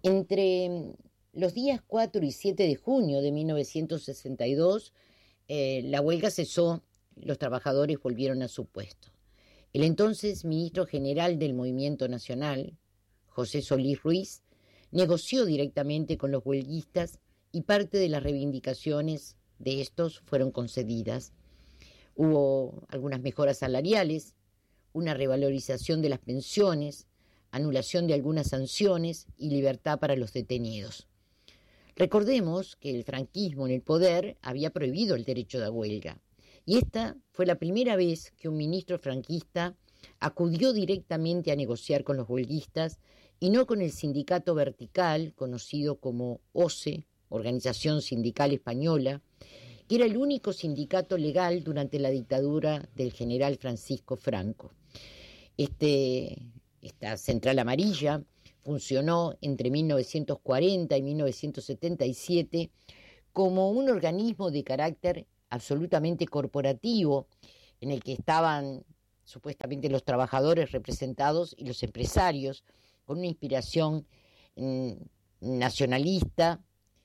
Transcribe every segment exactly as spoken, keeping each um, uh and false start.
Entre los días cuatro y siete de junio de mil novecientos sesenta y dos, eh, la huelga cesó, los trabajadores volvieron a su puesto. El entonces ministro general del Movimiento Nacional, José Solís Ruiz, negoció directamente con los huelguistas y parte de las reivindicaciones de estos fueron concedidas. Hubo algunas mejoras salariales, una revalorización de las pensiones, anulación de algunas sanciones y libertad para los detenidos. Recordemos que el franquismo en el poder había prohibido el derecho de huelga, y esta fue la primera vez que un ministro franquista acudió directamente a negociar con los huelguistas y no con el sindicato vertical, conocido como O C E, Organización Sindical Española, que era el único sindicato legal durante la dictadura del general Francisco Franco. Este, esta central amarilla funcionó entre mil novecientos cuarenta y mil novecientos setenta y siete como un organismo de carácter absolutamente corporativo, en el que estaban supuestamente los trabajadores representados y los empresarios, con una inspiración mm, nacionalista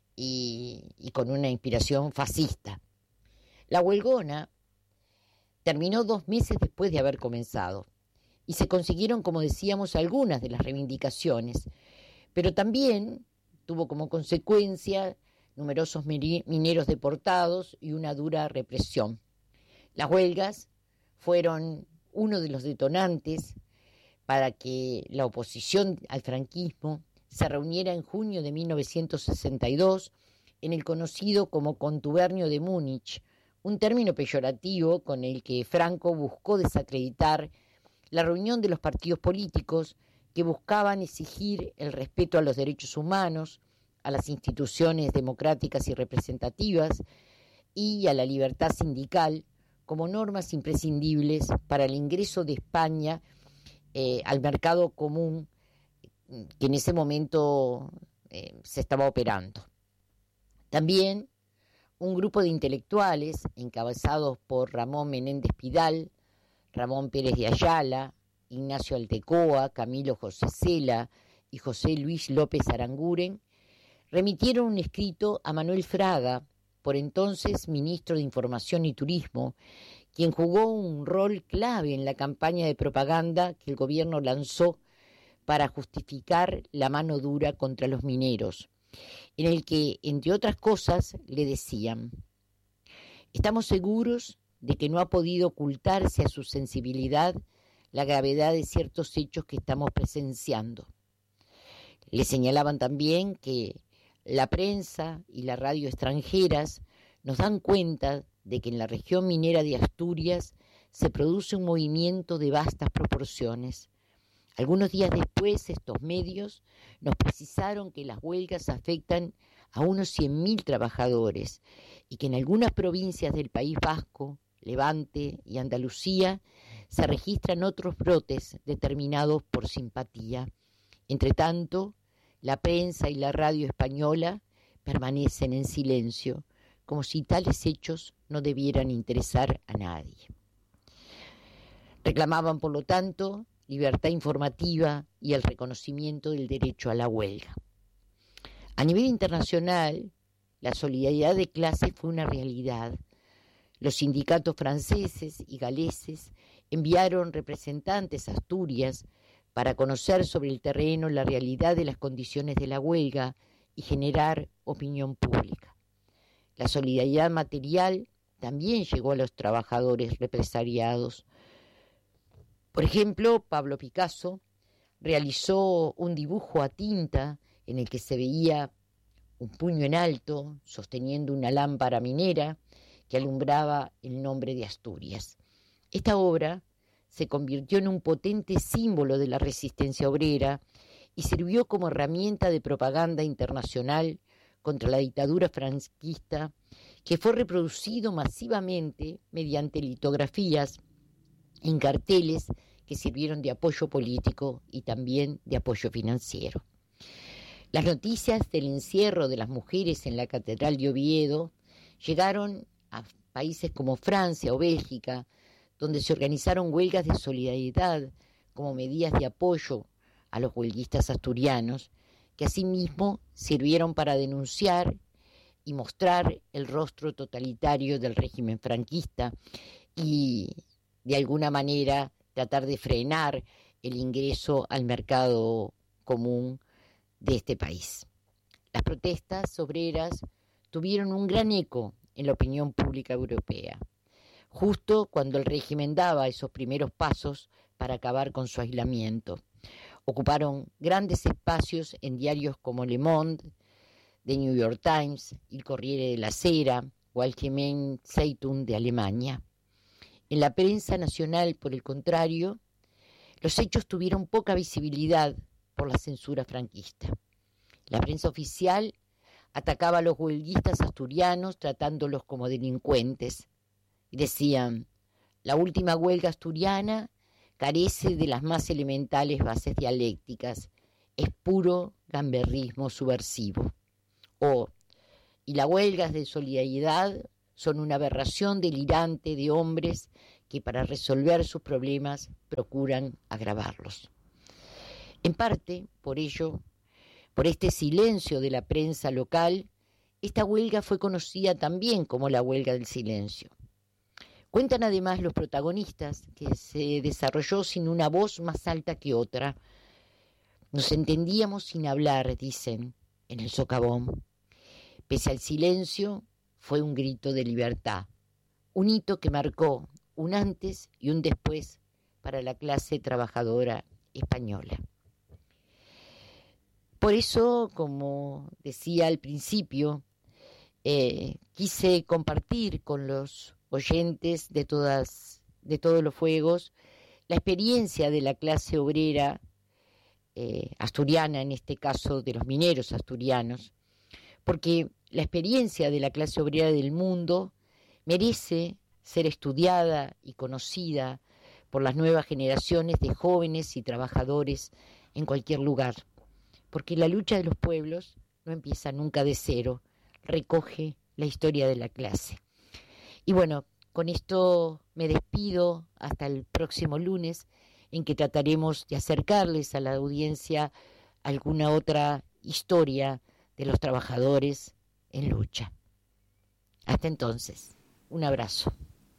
y, y con una inspiración fascista. La huelgona terminó dos meses después de haber comenzado y se consiguieron, como decíamos, algunas de las reivindicaciones, pero también tuvo como consecuencia numerosos mineros deportados y una dura represión. Las huelgas fueron uno de los detonantes para que la oposición al franquismo se reuniera en junio de mil novecientos sesenta y dos en el conocido como Contubernio de Múnich, un término peyorativo con el que Franco buscó desacreditar la reunión de los partidos políticos que buscaban exigir el respeto a los derechos humanos, a las instituciones democráticas y representativas y a la libertad sindical como normas imprescindibles para el ingreso de España eh, al mercado común que en ese momento eh, se estaba operando. También un grupo de intelectuales encabezados por Ramón Menéndez Pidal, Ramón Pérez de Ayala, Ignacio Altecoa, Camilo José Cela y José Luis López Aranguren, remitieron un escrito a Manuel Fraga, por entonces ministro de Información y Turismo, quien jugó un rol clave en la campaña de propaganda que el gobierno lanzó para justificar la mano dura contra los mineros, en el que, entre otras cosas, le decían: estamos seguros de que no ha podido ocultarse a su sensibilidad la gravedad de ciertos hechos que estamos presenciando. Le señalaban también que la prensa y la radio extranjeras nos dan cuenta de que en la región minera de Asturias se produce un movimiento de vastas proporciones. Algunos días después, estos medios nos precisaron que las huelgas afectan a unos cien mil trabajadores y que en algunas provincias del País Vasco, Levante y Andalucía se registran otros brotes determinados por simpatía. Entre tanto, la prensa y la radio española permanecen en silencio, como si tales hechos no debieran interesar a nadie. Reclamaban, por lo tanto, libertad informativa y el reconocimiento del derecho a la huelga. A nivel internacional, la solidaridad de clase fue una realidad. Los sindicatos franceses y galeses enviaron representantes a Asturias para conocer sobre el terreno la realidad de las condiciones de la huelga y generar opinión pública. La solidaridad material también llegó a los trabajadores represaliados. Por ejemplo, Pablo Picasso realizó un dibujo a tinta en el que se veía un puño en alto sosteniendo una lámpara minera que alumbraba el nombre de Asturias. Esta obra se convirtió en un potente símbolo de la resistencia obrera y sirvió como herramienta de propaganda internacional contra la dictadura franquista, que fue reproducido masivamente mediante litografías en carteles que sirvieron de apoyo político y también de apoyo financiero. Las noticias del encierro de las mujeres en la Catedral de Oviedo llegaron a países como Francia o Bélgica, donde se organizaron huelgas de solidaridad como medidas de apoyo a los huelguistas asturianos, que asimismo sirvieron para denunciar y mostrar el rostro totalitario del régimen franquista y de alguna manera tratar de frenar el ingreso al mercado común de este país. Las protestas obreras tuvieron un gran eco en la opinión pública europea, justo cuando el régimen daba esos primeros pasos para acabar con su aislamiento. Ocuparon grandes espacios en diarios como Le Monde, The New York Times, El Corriere della Sera o Allgemeine Zeitung de Alemania. En la prensa nacional, por el contrario, los hechos tuvieron poca visibilidad por la censura franquista. La prensa oficial atacaba a los huelguistas asturianos tratándolos como delincuentes. Y decían, la última huelga asturiana carece de las más elementales bases dialécticas, es puro gamberrismo subversivo. O, y las huelgas de solidaridad son una aberración delirante de hombres que para resolver sus problemas procuran agravarlos. En parte, por ello, por este silencio de la prensa local, esta huelga fue conocida también como la huelga del silencio. Cuentan además los protagonistas que se desarrolló sin una voz más alta que otra. Nos entendíamos sin hablar, dicen, en el socavón. Pese al silencio, fue un grito de libertad, un hito que marcó un antes y un después para la clase trabajadora española. Por eso, como decía al principio, eh, quise compartir con los oyentes de todas, de todos los fuegos, la experiencia de la clase obrera eh, asturiana, en este caso de los mineros asturianos, porque la experiencia de la clase obrera del mundo merece ser estudiada y conocida por las nuevas generaciones de jóvenes y trabajadores en cualquier lugar, porque la lucha de los pueblos no empieza nunca de cero, recoge la historia de la clase. Y bueno, con esto me despido hasta el próximo lunes, en que trataremos de acercarles a la audiencia alguna otra historia de los trabajadores en lucha. Hasta entonces, un abrazo.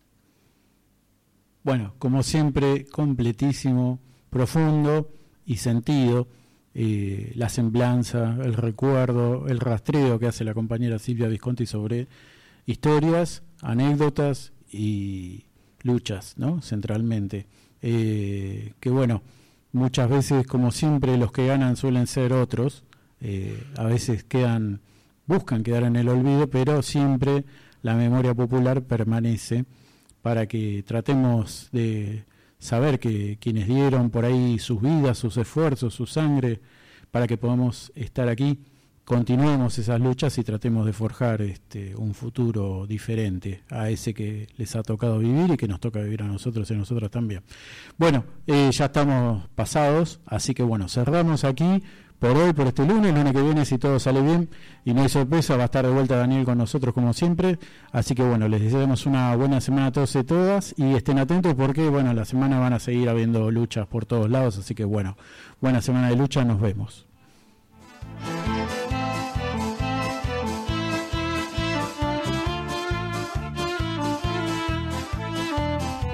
Bueno, como siempre, completísimo, profundo y sentido, eh, la semblanza, el recuerdo, el rastreo que hace la compañera Silvia Visconti sobre historias, anécdotas y luchas, ¿no? Centralmente. Eh, que bueno, muchas veces, como siempre, los que ganan suelen ser otros, eh, a veces quedan, buscan quedar en el olvido, pero siempre la memoria popular permanece para que tratemos de saber que quienes dieron por ahí sus vidas, sus esfuerzos, su sangre, para que podamos estar aquí, continuemos esas luchas y tratemos de forjar este, un futuro diferente a ese que les ha tocado vivir y que nos toca vivir a nosotros y a nosotras también. Bueno, eh, ya estamos pasados, así que bueno, cerramos aquí por hoy, por este lunes. El lunes que viene, si todo sale bien y no hay sorpresa, va a estar de vuelta Daniel con nosotros como siempre. Así que bueno, les deseamos una buena semana a todos y todas y estén atentos porque bueno, la semana van a seguir habiendo luchas por todos lados, así que bueno, buena semana de lucha, nos vemos.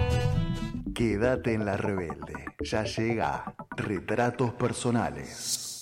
Quédate en La Rebelde, ya llega Retratos Personales.